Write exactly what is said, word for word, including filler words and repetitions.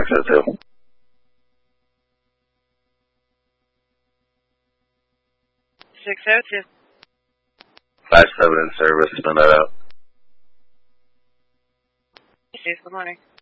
oh two. six oh two. five seven in service, send that out. Good morning.